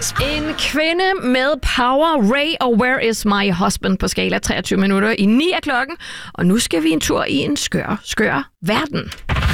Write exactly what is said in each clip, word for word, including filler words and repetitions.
En kvinde med power, Ray og Where is my husband på skala treogtyve minutter i ni af klokken. Og nu skal vi en tur i en skør, skør verden.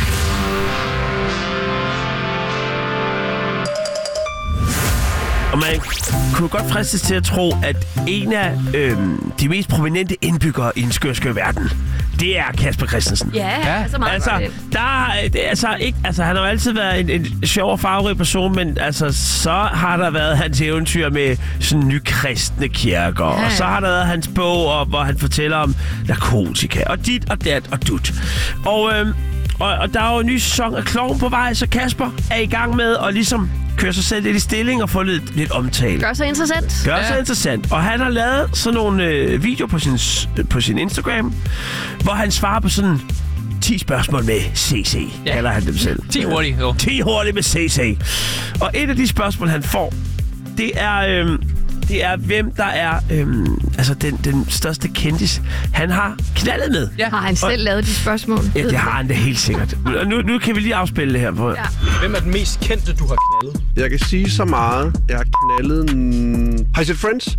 Og man kunne godt fristes til at tro, at en af øhm, de mest prominente indbyggere i en skør, skør verden, det er Casper Christensen. Ja, ja. Altså meget altså, der, altså, ikke, altså, han har jo altid været en, en sjov og farverig person, men altså, så har der været hans eventyr med sådan nykristne kirker, ja, ja. Og så har der været hans bog, hvor han fortæller om narkotika, og dit og dat og dut. Og, øhm, og, og der er jo en ny sæson af Klovn på vej, så Casper er i gang med at ligesom køre sig selv lidt i stilling og få lidt, lidt omtale. Gør sig interessant. Gør ja. sig interessant. Og han har lavet sådan nogle øh, videoer på sin, på sin Instagram, hvor han svarer på sådan ti spørgsmål med C C, ja. kalder han dem selv. ti hurtigt, jo. ti hurtigt med C C. Og et af de spørgsmål, han får, det er, øh, det er hvem der er øh, altså den, den største kendis, han har knaldet med. Ja. Har han selv og, lavet de spørgsmål? Ja, det har han da helt sikkert. Nu, nu kan vi lige afspille det her. På. Ja. Hvem er den mest kendte, du har knaldet? Jeg kan sige så meget. Jeg har knaldet... Mm... Har I set Friends?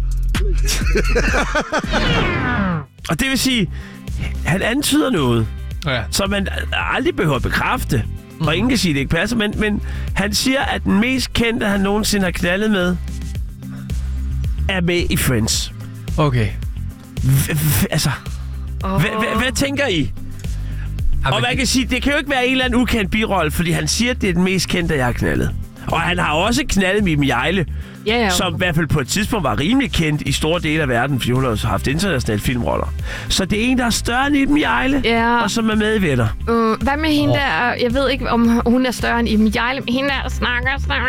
Og det vil sige, han antyder noget, ja. som man aldrig behøver at bekræfte. Mm. Og ingen kan sige, at det ikke passer. Men, men han siger, at den mest kendte, han nogensinde har knaldet med, er med i Friends. Okay. V- v- altså, oh. hvad tænker I? Og man kan sige, det kan jo ikke være en eller anden ukendt birolle, fordi han siger, at det er den mest kendte, jeg har knaldet. Og han har også knaldet Mime Hjejle, yeah, yeah. som i hvert fald på et tidspunkt var rimelig kendt i store dele af verden, fordi hun har haft internationale filmroller. Så det er en, der er større end Mime Hjejle, yeah. og som er med i Venner. Uh, hvad med hende oh. der? Jeg ved ikke, om hun er større end Mime Hjejle. Hende der snakker, snakker...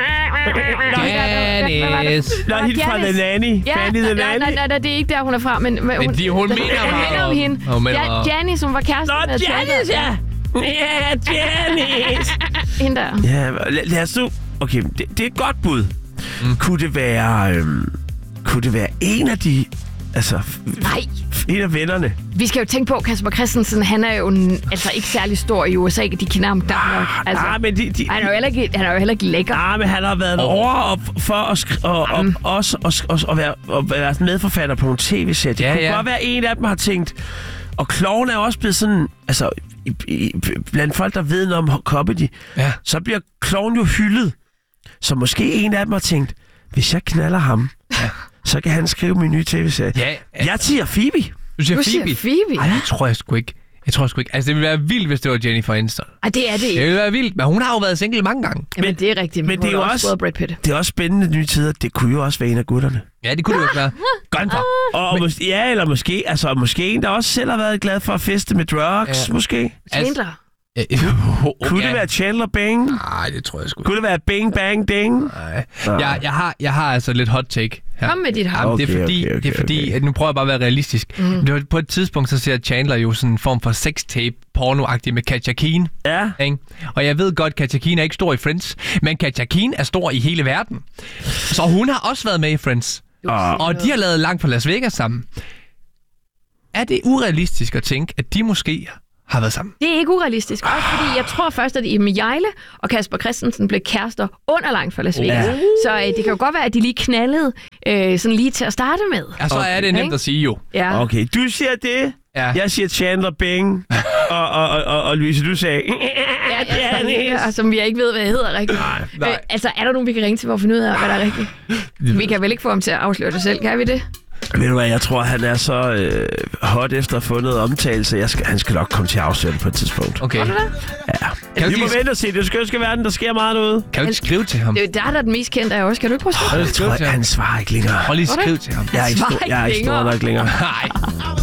Janice. Nå, helt fra The Nanny. Ja, Fanny the Nanny. Nej, nej, nej, det er ikke der, hun er fra, men... Men hun, de, hun mener om hende. Ja, Janice, som var kæresten med Janice, ja! Ja, Janice! Hende der. Ja, lad, lad os nu... Okay, det, det er et godt bud. Mm. Kunne det være... Øhm, kunne det være en af de... Altså... Nej. En af vennerne. Vi skal jo tænke på, Casper Christensen, han er jo en, altså ikke særlig stor i U S A. De kender ham der nok. Altså, ah, men de, de, han, er jo heller ikke, han er jo heller ikke lækker. Ah, men han har været oh. over og, for at sk- og, og, mm. også og, og, og være, og være medforfatter på nogle tv-serier. Det ja, kunne ja. godt være, en af dem har tænkt... Og Klovn er også blevet sådan... Altså, i, i, blandt folk, der ved noget om comedy, ja. så bliver Klovn jo hyldet. Så måske en af dem har tænkt, hvis jeg knaller ham, ja. så kan han skrive min nye tv-serie. Ja, ja. Jeg siger Phoebe. Du siger du Phoebe? Siger Phoebe? Ej, det tror jeg sgu ikke. Jeg tror sgu ikke. Altså, det ville være vildt, hvis det var Jennifer Aniston. Ej, det er det ikke. Det ville være vildt, men hun har jo været single mange gange. Jamen, men det er rigtigt. Men det er jo også, også Brad Pitt. Det er også spændende nye tider. Det kunne jo også være en af gutterne. Ja, det kunne det jo være. Godt for. Og, og mås- ja, eller måske, altså, måske en, der også selv har været glad for at feste med drugs, ja. måske. Chandler. Altså, kunne det være Chandler Bing? Nej, det tror jeg sgu ikke. Kunne det være Bing Bang Ding? Nej. Jeg, jeg, har, jeg har altså lidt hot take her. Kom med dit hot. Okay, det er fordi, okay, okay, det er fordi okay. at nu prøver jeg bare at være realistisk. Mm. Det var, på et tidspunkt, så ser Chandler jo sådan en form for sextape pornoagtig med Katja Keen. Ja. Ikke? Og jeg ved godt, Katja Keen er ikke stor i Friends, men Katja Keen er stor i hele verden. Så hun har også været med i Friends. Oh. Og de har lavet Langt fra Las Vegas sammen. Er det urealistisk at tænke, at de måske har været sammen? Det er ikke urealistisk. Også fordi jeg tror først, at Mime Hjejle og Casper Christensen blev kærester under Langt fra Las Vegas. Ja. Så øh, det kan jo godt være, at de lige knaldede øh, sådan lige til at starte med. Ja, så okay. er det nemt at sige jo. Ja. Okay, du siger det. Ja. Jeg siger Chandler Bing. og, og, og, og, og Louise, du sagde... ja, ja, ja, som vi ikke ved, hvad det hedder rigtigt. Nej, nej. Øh, altså, er der nogen, vi kan ringe til for at finde ud af, hvad der er rigtigt? Vi kan vel ikke få ham til at afsløre det selv, kan vi det? Ved du hvad, jeg tror, han er så øh, hot efter at få noget omtale, jeg skal, han skal nok komme til at afsløre det på et tidspunkt. Okay. Tror du det? Ja. Kan vi må vente og se. Det skal jo verden, der sker meget noget. Kan du ikke skrive til ham? Det er jo der, der er den mest kendte af os. Kan du ikke prøve at skrive? Jeg tror, han svarer ikke længere. Hold lige skriv til ham. Jeg er ikke stor, jeg er ikke stor nok længere. Nej.